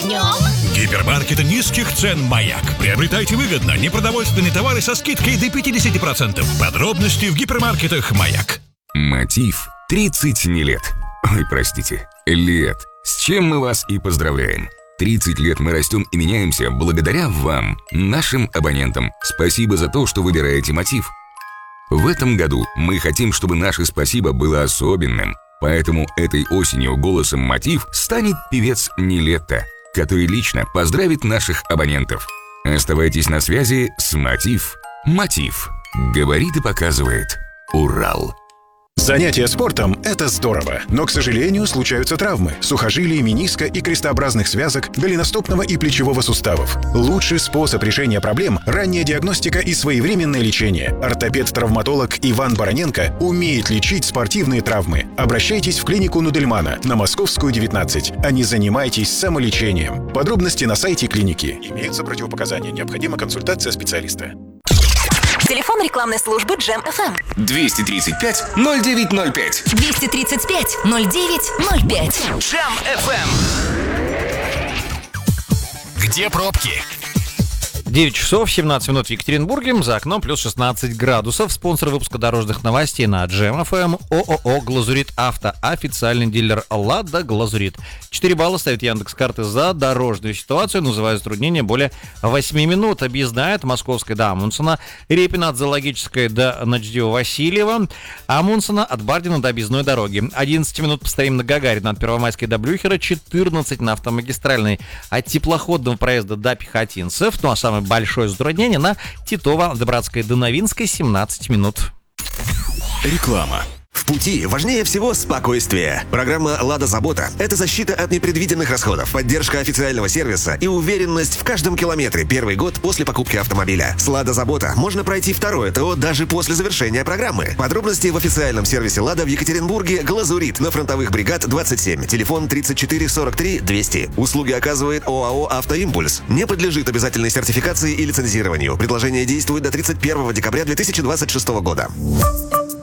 Днем? Гипермаркет низких цен «Маяк». Приобретайте выгодно непродовольственные товары со скидкой до 50%. Подробности в гипермаркетах «Маяк». Мотив 30 не лет. Ой, простите, лет. С чем мы вас и поздравляем. 30 лет мы растем и меняемся благодаря вам, нашим абонентам. Спасибо за то, что выбираете Мотив. В этом году мы хотим, чтобы наше спасибо было особенным. Поэтому этой осенью голосом Мотив станет певец Нилетто, который лично поздравит наших абонентов. Оставайтесь на связи с Мотив. Мотив. Говорит и показывает Урал. Занятия спортом – это здорово, но, к сожалению, случаются травмы сухожилий, мениска и крестообразных связок, голеностопного и плечевого суставов. Лучший способ решения проблем – ранняя диагностика и своевременное лечение. Ортопед-травматолог Иван Бароненко умеет лечить спортивные травмы. Обращайтесь в клинику Нудельмана на Московскую, 19, а не занимайтесь самолечением. Подробности на сайте клиники. Имеются противопоказания. Необходима консультация специалиста. Телефон рекламной службы Джем FM. 235-0905. 235-0905. Джем FM. Где пробки? 9 часов 17 минут в Екатеринбурге, за окном плюс 16 градусов. Спонсор выпуска дорожных новостей на Джем FM ООО «Глазурит Авто», официальный дилер «Лада Глазурит». 4 балла ставит Яндекс.Карты за дорожную ситуацию, называя затруднение более 8 минут. Объездная от Московской до Амундсена, Репина от Зоологической до Ночдева-Васильева, Амундсена от Бардина до объездной дороги. 11 минут постоим на Гагарина от Первомайской до Блюхера, 14 на автомагистральной от теплоходного проезда до Пехотинцев. Ну а самое большое затруднение на Титова до Братской до Новинской, 17 минут. Реклама. В пути важнее всего спокойствие. Программа «Лада Забота» — это защита от непредвиденных расходов, поддержка официального сервиса и уверенность в каждом километре первый год после покупки автомобиля. С «Лада Забота» можно пройти второе ТО даже после завершения программы. Подробности в официальном сервисе «Лада» в Екатеринбурге «Глазурит» на Фронтовых бригад 27. Телефон 34 43 200. Услуги оказывает ОАО «Автоимпульс». Не подлежит обязательной сертификации и лицензированию. Предложение действует до 31 декабря 2026 года.